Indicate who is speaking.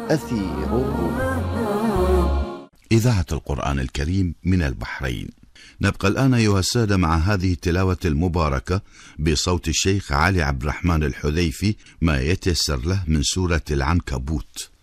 Speaker 1: أثير الروح.
Speaker 2: إذاعة القرآن الكريم من البحرين. نبقى الآن أيها السادة مع هذه التلاوة المباركة بصوت الشيخ علي عبد الرحمن الحذيفي، ما يتيسر له من سورة العنكبوت.